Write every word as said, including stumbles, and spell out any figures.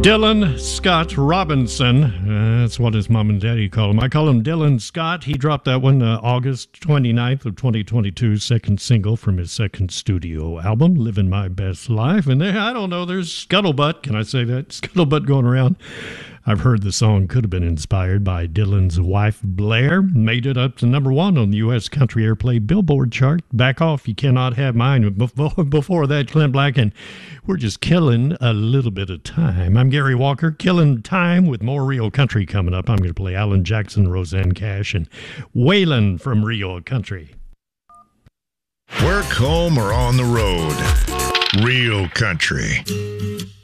Dylan Scott Robinson. Uh, that's what his mom and daddy call him. I call him Dylan Scott. He dropped that one uh, August twenty-ninth of twenty twenty-two, second single from his second studio album, Living My Best Life. And there, I don't know, there's scuttlebutt. Can I say that? Scuttlebutt going around. I've heard the song could have been inspired by Dylan's wife, Blair. Made it up to number one on the U S Country Airplay Billboard chart. Back Off, You Cannot Have Mine. Before, before that, Clint Black, and we're just killing a little bit of time. I'm Gary Walker, killing time with more Rio Country coming up. I'm going to play Alan Jackson, Roseanne Cash, and Waylon from Rio Country. Work, home, or on the road. Rio Country.